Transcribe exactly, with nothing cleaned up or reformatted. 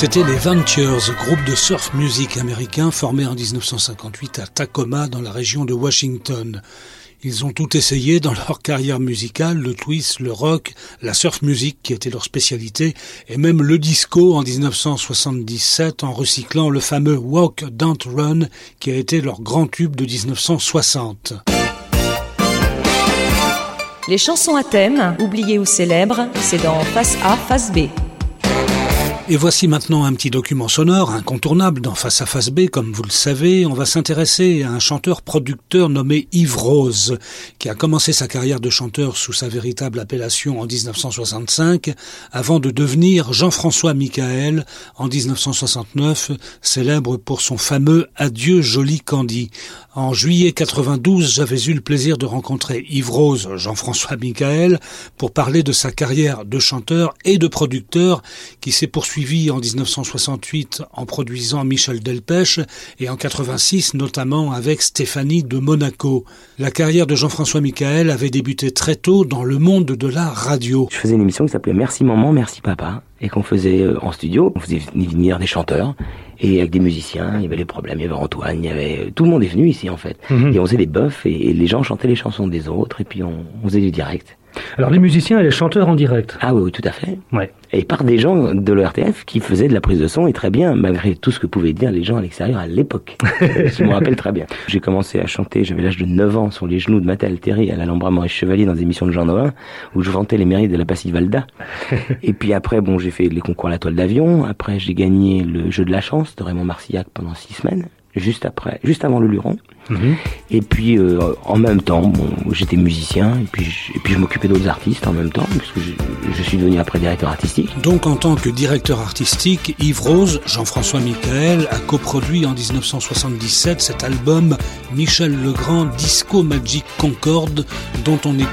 C'était les Ventures, groupe de surf music américain formé en dix-neuf cent cinquante-huit à Tacoma dans la région de Washington. Ils ont tout essayé dans leur carrière musicale, le twist, le rock, la surf music qui était leur spécialité, et même le disco en dix-neuf cent soixante-dix-sept en recyclant le fameux Walk, Don't Run qui a été leur grand tube de dix-neuf cent soixante. Les chansons à thème, oubliées ou célèbres, c'est dans Face A, Face B. Et voici maintenant un petit document sonore incontournable dans Face à Face B. Comme vous le savez, on va s'intéresser à un chanteur-producteur nommé Yves Rose, qui a commencé sa carrière de chanteur sous sa véritable appellation en dix-neuf cent soixante-cinq, avant de devenir Jean-François Michael en dix-neuf cent soixante-neuf, célèbre pour son fameux « Adieu joli Candy ». En juillet quatre-vingt-douze, j'avais eu le plaisir de rencontrer Yves Rose, Jean-François Michael, pour parler de sa carrière de chanteur et de producteur qui s'est poursuivie en dix-neuf cent soixante-huit en produisant Michel Delpech et en quatre-vingt-six notamment avec Stéphanie de Monaco. La carrière de Jean-François Michael avait débuté très tôt dans le monde de la radio. Je faisais une émission qui s'appelait Merci Maman, Merci Papa et qu'on faisait en studio. On faisait venir des chanteurs et avec des musiciens. Il y avait les problèmes, il y avait Antoine, il y avait... Tout le monde est venu ici en fait. Mmh. Et on faisait des buffs et, et les gens chantaient les chansons des autres et puis on, on faisait du direct. Alors les musiciens et les chanteurs en direct. Ah oui, oui, tout à fait. Ouais. Et par des gens de l'O R T F qui faisaient de la prise de son et très bien, malgré tout ce que pouvaient dire les gens à l'extérieur à l'époque. Je me rappelle très bien. J'ai commencé à chanter, j'avais l'âge de neuf ans, sur les genoux de Mathilde Alteri à l'Alhambra Maurice Chevalier dans des émissions de Jean Noin, où je vantais les mérites de la Passivalda. Et puis après, bon, j'ai fait les concours à la toile d'avion. Après, j'ai gagné le jeu de la chance de Raymond Marcillac pendant six semaines. Juste après, juste avant le Luron. Mmh. Et puis euh, en même temps, bon, j'étais musicien et puis je, et puis je m'occupais d'autres artistes en même temps puisque je, je suis devenu après directeur artistique. Donc en tant que directeur artistique, Yves Rose, Jean-François Michael a coproduit en dix-neuf cent soixante-dix-sept cet album Michel Legrand Disco Magic Concorde dont on est